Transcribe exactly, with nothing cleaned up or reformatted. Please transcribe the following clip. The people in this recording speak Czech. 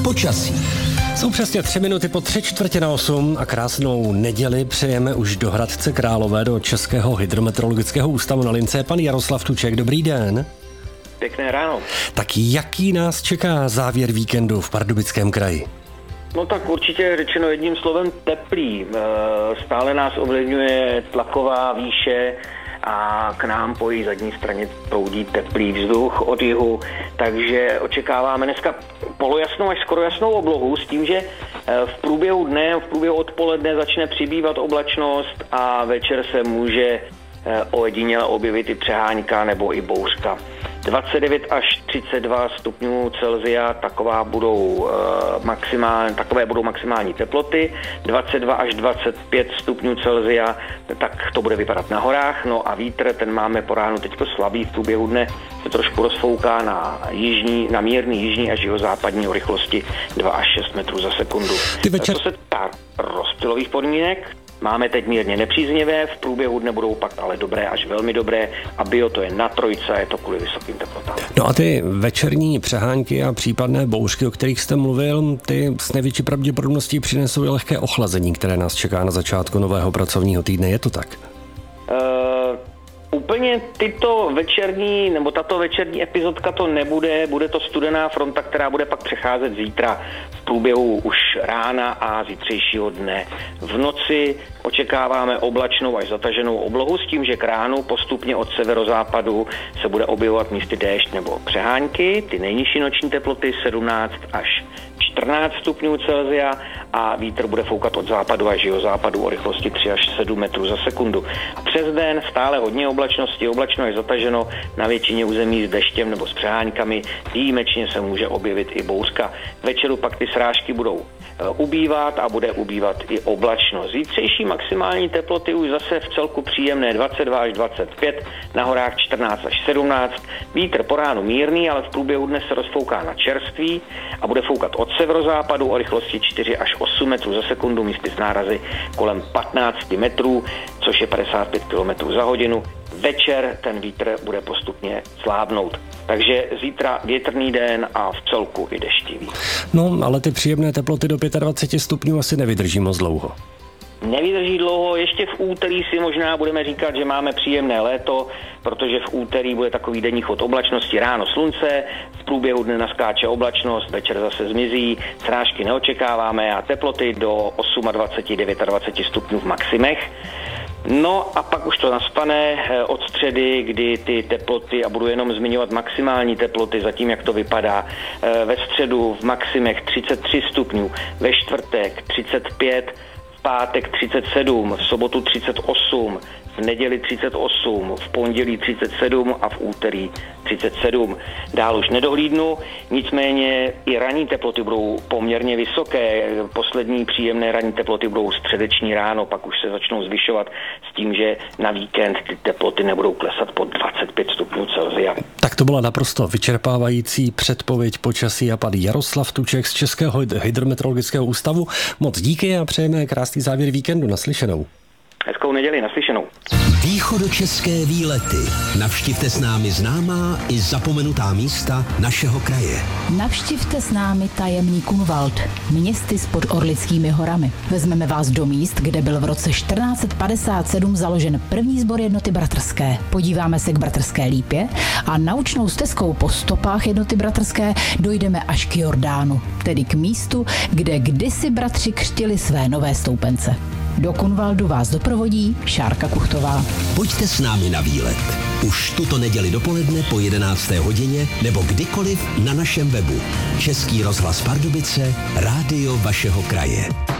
počasí. Jsou přesně tři minuty po tři čtvrtě na osm a krásnou neděli přejeme už do Hradce Králové, do Českého hydrometeorologického ústavu. Na lince je pan Jaroslav Tuček. Dobrý den. Pěkné ráno. Tak jaký nás čeká závěr víkendu v Pardubickém kraji? No tak určitě řečeno jedním slovem teplý. Stále nás ovlivňuje tlaková výše a k nám po její zadní straně proudí teplý vzduch od jihu, takže očekáváme dneska polojasnou až skoro jasnou oblohu s tím, že v průběhu dne, v průběhu odpoledne začne přibývat oblačnost a večer se může ojediněle objevit i přehánka nebo i bouřka. dvacet devět až třicet dva stupňů Celsia, taková budou, uh, maximál, takové budou maximální teploty, dvacet dva až dvacet pět stupňů Celsia, tak to bude vypadat na horách, no a vítr, ten máme po ránu teďko slabý, v průběhu dne se trošku rozfouká na jižní, na mírný jižní až jihozápadní o rychlosti dva až šest metrů za sekundu. Ty večer... Co se týká rozptylových podmínek, máme teď mírně nepříznivé, v průběhu dne budou pak ale dobré až velmi dobré a bio to je na trojce, je to kvůli vysokým teplotám. No a ty večerní přehánky a případné bouřky, o kterých jste mluvil, ty s největší pravděpodobností přinesou i lehké ochlazení, které nás čeká na začátku nového pracovního týdne, je to tak? Uh... Úplně tyto večerní, nebo tato večerní epizodka to nebude, bude to studená fronta, která bude pak přecházet zítra v průběhu už rána a zítřejšího dne. V noci očekáváme oblačnou až zataženou oblohu s tím, že k ránu postupně od severozápadu se bude objevovat místy déšť nebo přehánky, ty nejnižší noční teploty sedmnáct až čtrnáct stupňů Celsia a vítr bude foukat od západu až jihozápadu o rychlosti tři až sedm metrů za sekundu. A přes den stále hodně oblačnosti, oblačno je zataženo na většině území s deštěm nebo s přehánkami, výjimečně se může objevit i bouřka. Večeru pak ty srážky budou ubývat a bude ubývat i oblačnost. Zítřejší maximální teploty už zase v celku příjemné dvacet dva až dvacet pět, na horách čtrnáct až sedmnáct, vítr po ránu mírný, ale v průběhu dne se rozfouká na čerství a bude foukat od severozápadu o rychlosti čtyři až osm metrů za sekundu, místy s nárazy kolem patnáct metrů, což je padesát pět kilometrů za hodinu. Večer ten vítr bude postupně slábnout. Takže zítra větrný den a v celku i deštivý. No, ale ty příjemné teploty do dvacet pět stupňů asi nevydrží moc dlouho. Nevydrží dlouho, ještě v úterý si možná budeme říkat, že máme příjemné léto, protože v úterý bude takový denní chod oblačnosti, ráno slunce, v průběhu dne naskáče oblačnost, večer zase zmizí, srážky neočekáváme a teploty do dvacet osm, dvacet devět stupňů v maximech. No a pak už to naspane od středy, kdy ty teploty, a budu jenom zmiňovat maximální teploty, zatím jak to vypadá, ve středu v maximech třicet tři stupňů, ve čtvrtek třicet pět, v pátek třicet sedm, v sobotu třicet osm, v neděli třicet osm, v pondělí třicet sedm a v úterý třicet sedm. Dál už nedohlídnu, nicméně i ranní teploty budou poměrně vysoké. Poslední příjemné ranní teploty budou středeční ráno, pak už se začnou zvyšovat s tím, že na víkend ty teploty nebudou klesat pod dvacet pět stupňů Celsia. Tak to byla naprosto vyčerpávající předpověď počasí a pan Jaroslav Tuček z Českého hydrometeorologického ústavu. Moc díky a přejeme krásný závěr víkendu. Naslyšenou. Hezkou neděli, naslyšenou. Východočeské výlety. Navštivte s námi známá i zapomenutá místa našeho kraje. Navštivte s námi tajemný Kunwald, městy pod Orlickými horami. Vezmeme vás do míst, kde byl v roce čtrnáct padesát sedm založen první sbor jednoty bratrské. Podíváme se k Bratrské lípě a naučnou stezkou po stopách jednoty bratrské dojdeme až k Jordánu, tedy k místu, kde kdysi bratři křtili své nové stoupence. Do Kunwaldu vás doprovodí Šárka Kuchtová. Pojďte s námi na výlet. Už tuto neděli dopoledne po jedenácté hodině nebo kdykoliv na našem webu. Český rozhlas Pardubice, rádio vašeho kraje.